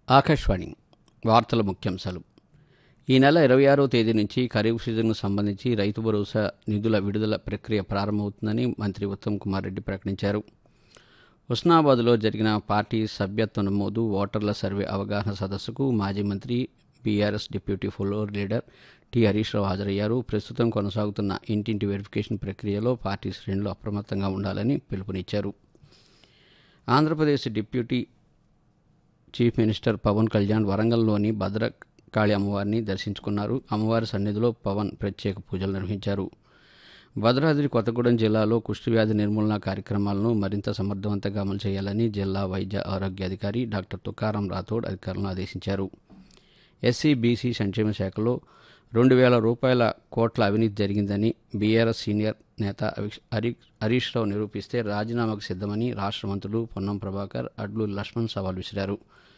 ఆకాశవాణి వార్తల ముఖ్యాంశాలు. ఈ నెల 26వ తేదీ నుంచి ఖరీఫ్ సీజన్కు సంబంధించి రైతు భరోసా నిధుల విడుదల ప్రక్రియ ప్రారంభమవుతుందని మంత్రి ఉత్తమ్ కుమార్ రెడ్డి ప్రకటించారు. హుస్నాబాద్లో జరిగిన పార్టీ సభ్యత్వ నమోదు, ఓటర్ల సర్వే అవగాహన సదస్సుకు మాజీ మంత్రి, BRS deputy floor leader T Harish Rao హాజరయ్యారు. ప్రస్తుతం కొనసాగుతున్న ఇంటింటి వెరిఫికేషన్ ప్రక్రియలో పార్టీ శ్రేణులు అప్రమత్తంగా ఉండాలని పిలుపునిచ్చారు. Andhra Pradesh deputy chief minister Pawan Kalyan వరంగల్లోని Bhadrakali అమ్మవారిని దర్శించుకున్నారు. అమ్మవారి సన్నిధిలో పవన్ ప్రత్యేక పూజలు నిర్వహించారు. భద్రాద్రి కొత్తగూడెం జిల్లాలో కుష్ఠవ్యాధి నిర్మూలన కార్యక్రమాలను మరింత సమర్థవంతంగా అమలు చేయాలని జిల్లా వైద్య ఆరోగ్యాధికారి డాక్టర్ తుకారాం రాథోడ్ అధికారులను ఆదేశించారు. ఎస్సీ బీసీ సంక్షేమ శాఖలో 2,000 కోట్ల అవినీతి జరిగిందని బీఆర్ఎస్ సీనియర్ నేత హరీష్ రావు నిరూపిస్తే రాజీనామాకు సిద్ధమని రాష్ట్ర మంత్రులు పొన్నం ప్రభాకర్, అడ్లూరి లక్ష్మణ్ సవాల్ విసిరారు.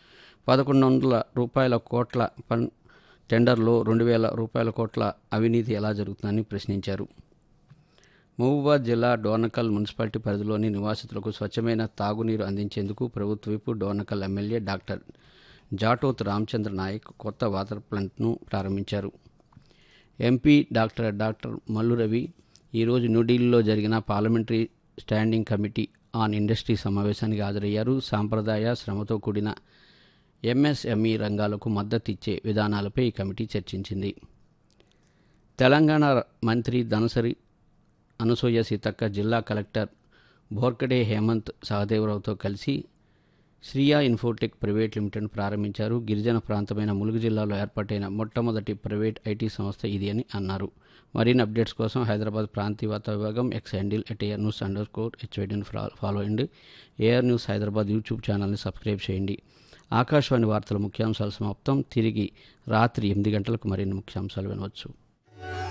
1,100 కోట్ల టెండర్లో 2,000 కోట్ల అవినీతి ఎలా జరుగుతుందని ప్రశ్నించారు. మహబూబాబాద్ జిల్లా డోర్నకల్ మున్సిపాలిటీ పరిధిలోని నివాసితులకు స్వచ్ఛమైన తాగునీరు అందించేందుకు ప్రభుత్వ వైపు డోర్నకల్ ఎమ్మెల్యే డాక్టర్ జాటోత్ రామచంద్ర నాయక్ కొత్త వాటర్ ప్లాంట్ను ప్రారంభించారు. ఎంపీ డాక్టర్ మల్లు రవి ఈరోజు న్యూఢిల్లీలో జరిగిన parliamentary standing committee on industry సమావేశానికి హాజరయ్యారు. సాంప్రదాయ, శ్రమతో కూడిన ఎంఎస్ఎంఈ రంగాలకు మద్దతు ఇచ్చే విధానాలపై ఈ కమిటీ చర్చించింది. తెలంగాణ మంత్రి ధనసరి అనసూయ సీతక్క జిల్లా కలెక్టర్ భోర్కడే హేమంత్ సహదేవరావుతో కలిసి శ్రియా ఇన్ఫోటెక్ ప్రైవేట్ లిమిటెడ్ ప్రారంభించారు. గిరిజన ప్రాంతమైన ములుగు జిల్లాలో ఏర్పాటైన మొట్టమొదటి ప్రైవేట్ ఐటీ సంస్థ ఇది అని అన్నారు. మరిన్ని అప్డేట్స్ కోసం హైదరాబాద్ ప్రాంతీయ వార్తా విభాగం ఎక్స్ హ్యాండిల్ @ARnews_HYDని ఫాలో అయ్యండి. ఏఆర్ న్యూస్ హైదరాబాద్ యూట్యూబ్ ఛానల్ని సబ్స్క్రైబ్ చేయండి. ఆకాశవాణి వార్తల ముఖ్యాంశాలు సమాప్తం. తిరిగి రాత్రి 8 గంటలకు మరిన్ని ముఖ్యాంశాలు వినవచ్చు.